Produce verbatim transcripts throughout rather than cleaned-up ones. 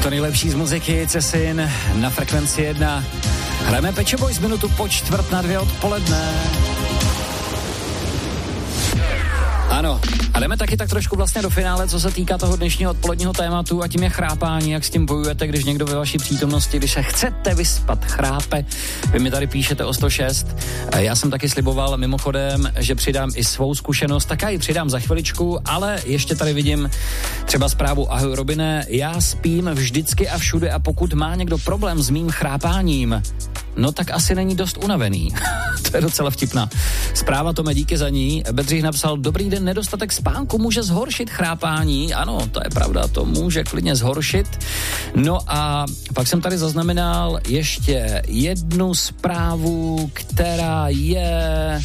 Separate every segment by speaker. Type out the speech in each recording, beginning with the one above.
Speaker 1: To nejlepší z muziky, Cesin na Frekvenci jedna. Hrajeme Pet Shop Boys minutu po čtvrt na dvě odpoledne. Ano, a jdeme taky tak trošku vlastně do finále, co se týká toho dnešního odpoledního tématu, a tím je chrápání, jak s tím bojujete, když někdo ve vaší přítomnosti, když se chcete vyspat, chrápe. Vy mi tady píšete o sto šest. Já jsem taky sliboval mimochodem, že přidám i svou zkušenost, tak já ji přidám za chviličku, ale ještě tady vidím třeba zprávu: ahoj Robine, já spím vždycky a všude, a pokud má někdo problém s mým chrápáním, no tak asi není dost unavený. To je docela vtipná zpráva, Tome, díky za ní. Bedřich napsal: dobrý den, nedostatek spánku může zhoršit chrápání. Ano, to je pravda, to může klidně zhoršit. No a pak jsem tady zaznamenal ještě jednu zprávu, která je...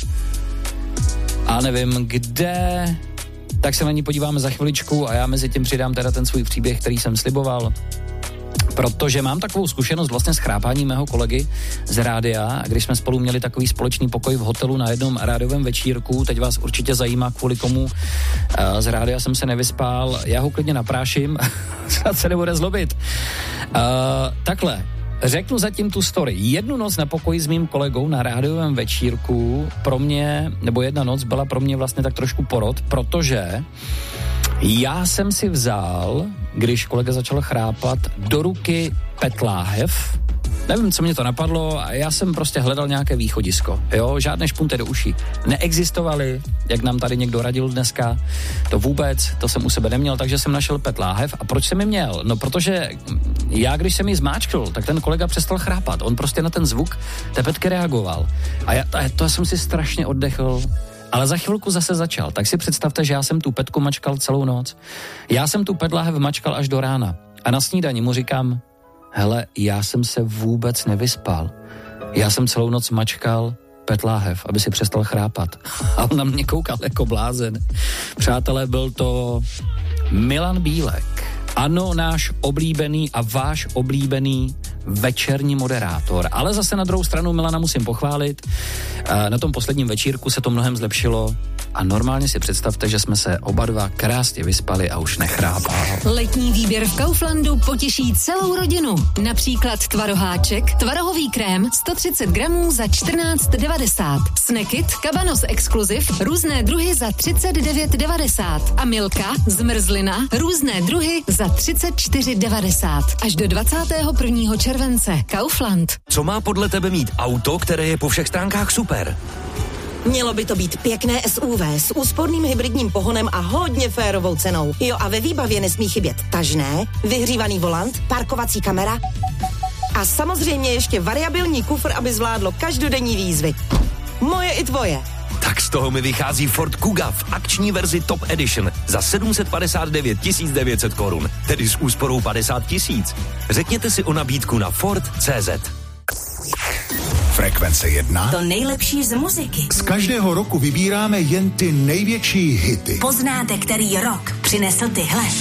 Speaker 1: a nevím kde... tak se na ní podíváme za chviličku a já mezi tím přidám teda ten svůj příběh, který jsem sliboval. Protože mám takovou zkušenost vlastně s chrápáním mého kolegy z rádia, když jsme spolu měli takový společný pokoj v hotelu na jednom rádiovém večírku. Teď vás určitě zajímá, kvůli komu uh, z rádia jsem se nevyspal. Já ho klidně napráším, snad se nebude zlobit. Uh, takhle, řeknu zatím tu story. Jednu noc na pokoji s mým kolegou na rádiovém večírku pro mě, nebo jedna noc byla pro mě vlastně tak trošku porod, protože já jsem si vzal, když kolega začal chrápat, do ruky pet láhev. Nevím, co mě to napadlo, a já jsem prostě hledal nějaké východisko. Jo, žádné špunty do uší neexistovaly, jak nám tady někdo radil dneska. To vůbec, to jsem u sebe neměl, takže jsem našel pet láhev. A proč jsem ji měl? No, protože já, když jsem ji zmáčkl, tak ten kolega přestal chrápat. On prostě na ten zvuk té petky reagoval. A já, to jsem si strašně oddechl. Ale za chvilku zase začal. Tak si představte, že já jsem tu petku mačkal celou noc. Já jsem tu pet láhev mačkal až do rána. A na snídani mu říkám: hele, já jsem se vůbec nevyspal. Já jsem celou noc mačkal pet láhev, aby si přestal chrápat. A on na mě koukal jako blázen. Přátelé, byl to Milan Bílek. Ano, náš oblíbený a váš oblíbený večerní moderátor. Ale zase na druhou stranu Milana musím pochválit. Na tom posledním večírku se to mnohem zlepšilo a normálně si představte, že jsme se oba dva krásně vyspali a už nechrápal.
Speaker 2: Letní výběr v Kauflandu potěší celou rodinu. Například tvaroháček, tvarohový krém sto třicet gramů za čtrnáct devadesát. Snackit, Cabanos Exclusive, různé druhy za třicet devět devadesát. A Milka, zmrzlina, různé druhy za třicet čtyři devadesát. Až do dvacátého prvního července. Kaufland.
Speaker 3: Co má podle tebe mít auto, které je po všech stránkách super?
Speaker 4: Mělo by to být pěkné S U V s úsporným hybridním pohonem a hodně férovou cenou. Jo, a ve výbavě nesmí chybět tažné, vyhřívaný volant, parkovací kamera a samozřejmě ještě variabilní kufr, aby zvládlo každodenní výzvy. Moje i tvoje.
Speaker 3: Tak z toho mi vychází Ford Kuga v akční verzi Top Edition za sedm set padesát devět tisíc devět set korun, tedy s úsporou padesát tisíc. Řekněte si o nabídku na Ford tečka cé zet.
Speaker 5: Frekvence jedna.
Speaker 6: To nejlepší z muziky.
Speaker 5: Z každého roku vybíráme jen ty největší hity.
Speaker 6: Poznáte, který rok přinesl tyhle.